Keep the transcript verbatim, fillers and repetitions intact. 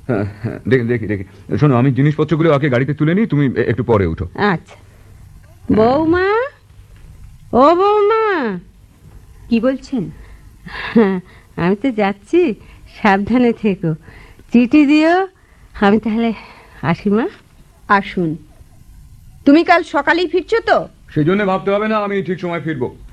দেখি দেখি দেখি শোনো, আমি জিনিসপত্রগুলো আগে গাড়িতে তুলে নিই, তুমি একটু পরে উঠো। আচ্ছা। বৌমা, ও বৌমা। কি বলছেন? আমি তো যাচ্ছি, সাবধানে থেকো, চিঠি দিও। আমি তাহলে আসি মা। আসুন। তুমি কাল সকালেই ফিরছো তো? সেই জন্য ভাবতে হবে না, আমি ঠিক সময় ফিরবো।